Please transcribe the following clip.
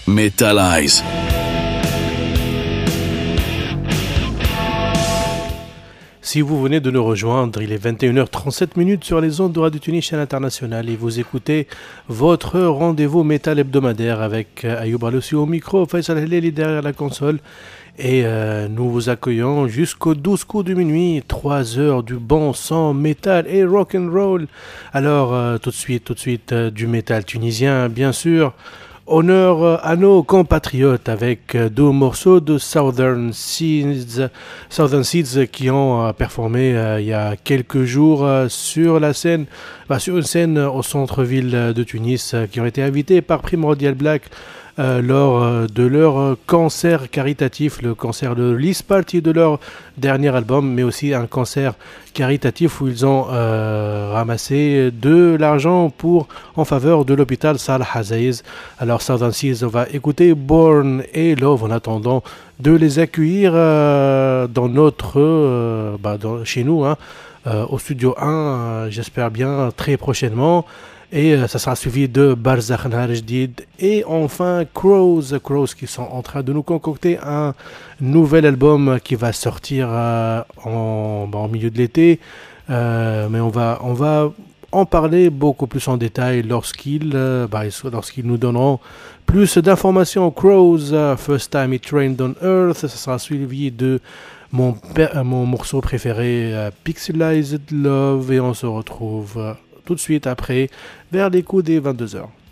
Metalize. Si vous venez de nous rejoindre, il est 21h37 sur les ondes de Radio Tunis chaîne internationale et vous écoutez votre rendez-vous métal hebdomadaire avec Ayoub Aloussi au micro, Faisal Heleli derrière la console et nous vous accueillons jusqu'aux 12 coups de minuit, 3 heures du bon son métal et rock'n'roll. Alors tout de suite du métal tunisien bien sûr. Honneur à nos compatriotes avec deux morceaux de Southern Seeds qui ont performé il y a quelques jours sur la scène, sur une scène au centre-ville de Tunis, qui ont été invités par Primordial Black lors de leur concert caritatif, le concert de release party de leur dernier album, mais aussi un concert caritatif où ils ont ramassé de l'argent en faveur de l'hôpital Salah Hazaïz. Alors Southern Seas, on va écouter Born et Love en attendant de les accueillir dans notre chez nous au studio 1, j'espère bien très prochainement. Et ça sera suivi de Barzakh Nahar Jdid et enfin Crows qui sont en train de nous concocter un nouvel album qui va sortir en milieu de l'été, mais on va en parler beaucoup plus en détail lorsqu'ils nous donneront plus d'informations. Crows, First Time It Rained on Earth, ça sera suivi de mon morceau préféré, Pixelized Love, et on se retrouve tout de suite après, vers les coups des 22h.